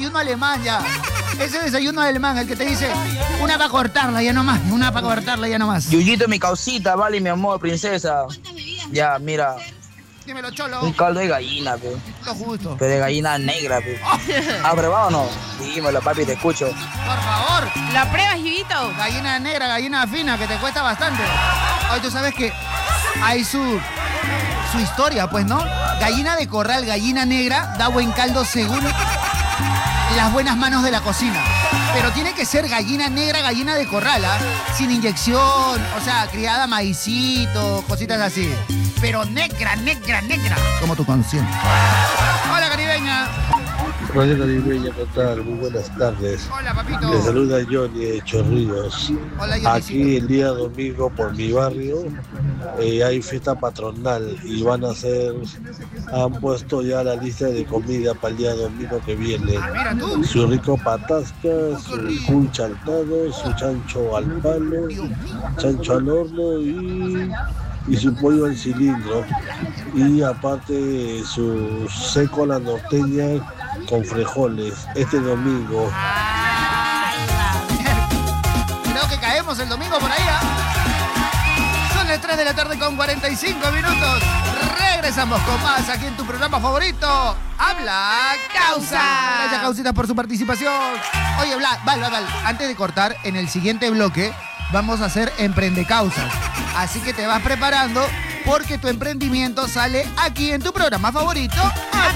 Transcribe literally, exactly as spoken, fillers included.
desayuno alemán ya. Ese desayuno alemán, el que te dice, una para cortarla ya nomás, una para cortarla ya nomás. Yuyito, mi causita, vale, mi amor, princesa. Ya, mira. Dímelo, cholo. Un caldo de gallina, pe. Lo justo. Pero de gallina negra, pe. ¿Ha probado o no? Dímelo, papi, te escucho. Por favor. ¿La pruebas, Yuyito? Gallina negra, gallina fina, que te cuesta bastante. Hoy tú sabes que hay su, su historia, pues, ¿no? Gallina de corral, gallina negra, da buen caldo según las buenas manos de la cocina. Pero tiene que ser gallina negra, gallina de corral, ¿ah? Sin inyección, o sea, criada maicito, cositas así. Pero negra, negra, negra. Como tu conciencia. Hola, caribeña. Hola, caribeña, ¿qué tal? Muy buenas tardes. Hola, papito. Les saluda Johnny de Chorrillos. Hola, Johnny. Aquí el día domingo por mi barrio eh, hay fiesta patronal y van a hacer, han puesto ya la lista de comida para el día domingo que viene. Ah, mira tú. Su rico patasca, su cuy chaltado, su chancho al palo, chancho al horno y, y su pollo al cilindro. Y aparte su seco a la norteña con frijoles este domingo. Creo que caemos el domingo por ahí, ¿ah? Son las tres de la tarde con cuarenta y cinco minutos. Regresamos con más aquí en tu programa favorito. Habla Causa. Gracias, Causita, por su participación. Oye, Bla, Val, Val, Val, antes de cortar, en el siguiente bloque vamos a hacer Emprende Causas. Así que te vas preparando porque tu emprendimiento sale aquí en tu programa favorito.